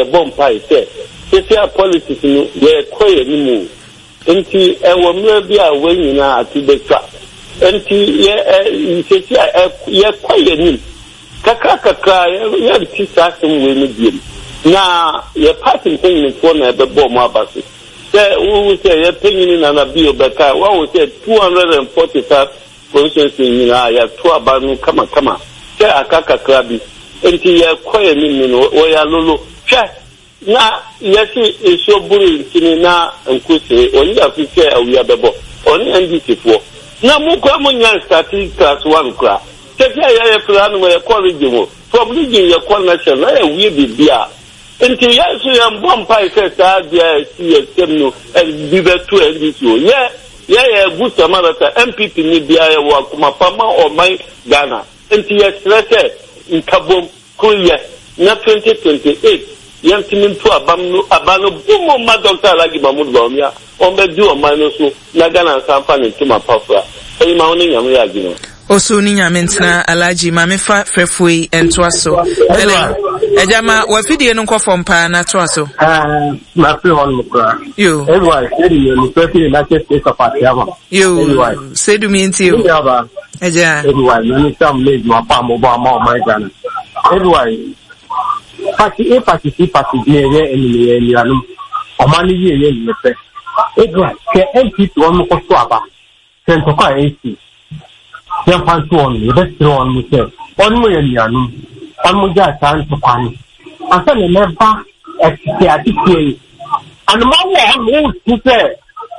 ye bomb pie say say politics no ye koye ni mu enti ewo mra bi a we nyina atibetwa enti ye koye ni kaka ye tisasem we ni biem na ye party thing for na be bomb abase say we say ye penyin na bi obeka we say 245 constituency nyina ya to abanu kama say akaka krabi enti ye koye ni no o ya lolo hwe na yesi esoburu kini na nkuse oni afike awia bebo oni ndc fo na mu kwa mu nya starting class 1 kra tefia ye plan mo ye college mo from region ye call national na ye wie bibia enti yesu ye mbompa ise sa dia si no bibetu ndc o ye gusta marata mpp ni bia ye wa kuma pama o mai Ghana enti ye stress nkabom kuye na 2028 yantimin to abano bumo ma Dr. Alhaji Mahmood Bawumia on be do o man so na Ghana sampa ne tuma pafra e ma woni nyame ya gino oso ni nyame ntina Alhaji mame fa frefui ento aso ejama wa fidie no nkofo mpa na to aso ma fi hon mukra yo everyone said you no perfect na test of atiama yo sedu mi ntio eja everyone no some late ma pa mo ba ma my Ghana everyone party ye ni anu o ma ni ye ni mepe everyone ke MPP won ko so aba sen to ka AC yan fan to on the best on mu se on mo ye ni anu on mo ja san to kwani asa ne meba ekiti atike and ma wo mo tu se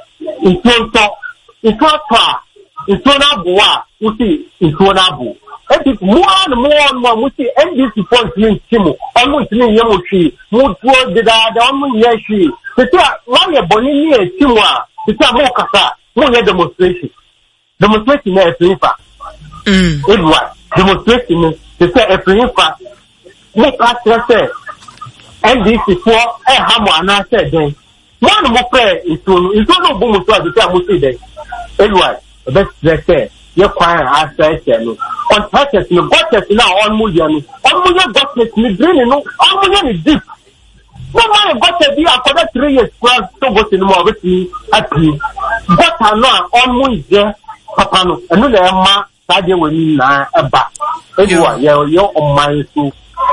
into na boa uti into na bo eti more muti NDC point ni timu omo tini yemo hwi mu tuo de da omo yeshi tete wa ye boni ni etimu a tete mo kasa mo ye demonstration na efifa edwa demonstration tete efifa mo ka stress NDC for hamo ana se den one mo pre into no bo mo to tete mo se den edwa best stress ye kwan access no contractors no budget na on million budget ni green no on million deep no man budget bi akoda 3 years plus to go to no more happy but no on million papa no eno na ma sade wani na eba edwa ye on man so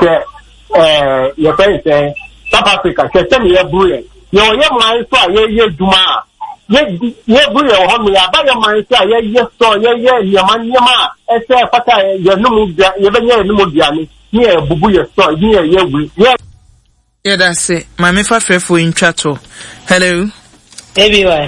ye say South Africa say ye buru ye man so ye duma ye buye ho me ya ba ya man say ye so ye nyama ese pata ye numu ye benye numu biane ni e bubu ye so ni ye wi ye da se mame fa frefo intwato hello everyone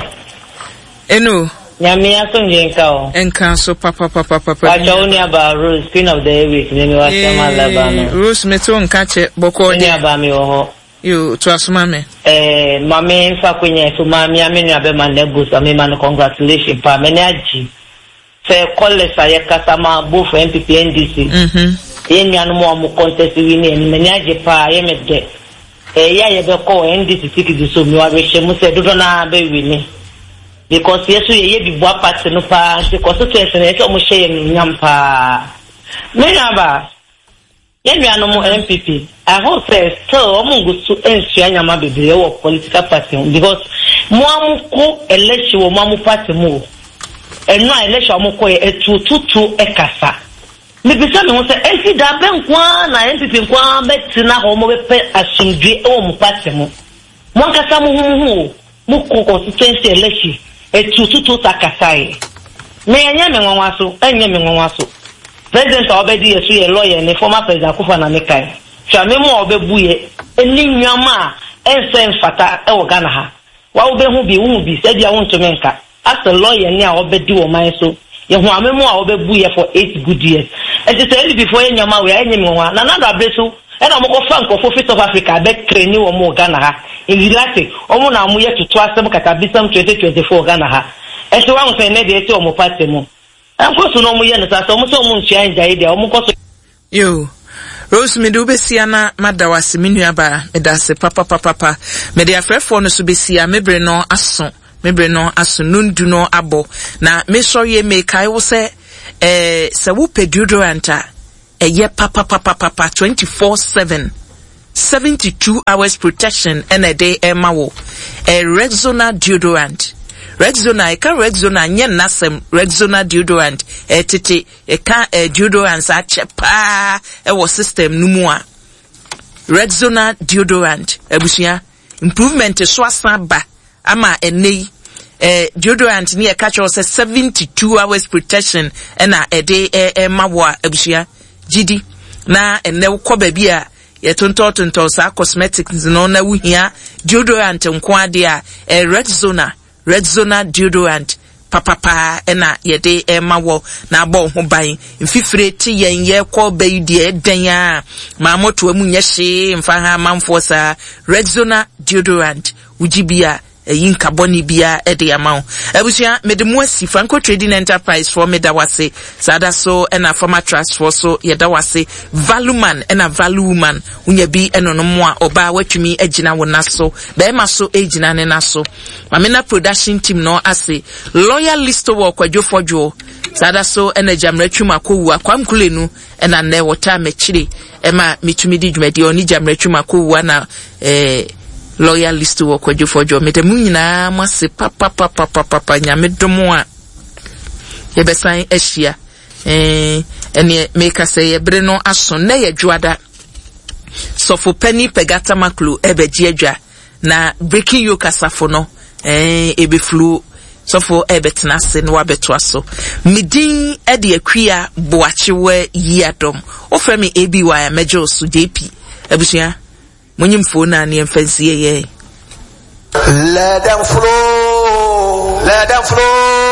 eno nyame asonje nka o enka so papa acha oni aba Rose queen of the week ni mi wa chama laba no Rose meto nka che boko ni aba mi ho yo to asuma me mame fa kwenye so mame amenu abema nebus amema no congratulations pa me aji se kolle sa ye kasama both MPP NDC ye nyanu mo contest wi ni me aji pa ye mede ya ye be ko NDC tikidi so mi wa be shemu se dodo na be wi ni because yesu ye bi bo party no pa se constituency na ye to mo share nyampa me aba Yenu mo MPP. I hope still omungusu ensua nyama bebere wo political party because mo amuko election wo mamu party mo. Eno election mo ko etututu ekasa. Me bisa me ho se enti da be nkwa na MPP nkwa betina ho mo be asumdwe wo mo party mo. Mo nkasa mo ko constituency election etututu takasai. Me enya me nwanwa so. President obedi yesu ye lawyer ni former president Kufa na mekai chame mo obebuye eni nyama ense mfata e wo Ghana ha wa obehu bi se dia won to menka as a lawyer ni a obedi wo man so ye hu amemu a obebuye for 8 good years and it tell before ye nyama we enye me ho na na abreso e na mo ko franco for South Africa be train wo mo Ghana ha in relate omo na mo ye tutu asem kata bisam 2024 Ghana ha e so wa mo se ne de eti o mo party mo ankoso no mu ye no sa so mu so mu ntua njai de o mu koso yo Rose me do besia na madawase menua ba medase papa me de afrefo no so besia mebre no aso nundu no abo na me so ye me kai wo se wo pedeodorant ye papa 24/7 72 hours protection and a day emawo a Rexona deodorant. Rexona, I can Rexona, nyen nasem Rexona deodorant, tete, deodorant sa chepa, was system numua. Rexona deodorant, ebusia, improvement swasa ba, ama ene, deodorant ni catch us 72 hours protection, and a day mawa, ebusia, GD, na and ne ko babia, tonto sa cosmetics no na wuhia, deodorant nkwa dia, Rexona deodorant papa ena yede mawo na bo ho ban mfifire ti yen ye ko bayi de den a ma moto amu nya hye mfa ha manfo sa Rexona deodorant ujibia yin carboni bia ede amaw abusia medemu asi Franco Trading Enterprise for medawase sada so ena former trust for so yedawase valuman ena valuman unya bi enonom a oba watwumi agina wona so be ma so agina ne na so mamena production team no ase loyal list wo kwadwofodwo sada so ena jamratwuma kowu akwamkulenu ena ne wota mechire ema mitumi di dwumadi oni jamratwuma kowu na loyal list wo kwadwofodwo medemu nyina mase papa nyamedomo a yebesan ahia ene make say yebre no aso na yedwada sofo pani pegata maklu ebeji adwa na breaking you kasafo no ebeflu sofo ebetena se no abeto aso midin ede akua boachewe yiadom ofremi ABY mejo su JP abusia munyimfo na ne mfansie ye. Let them flow.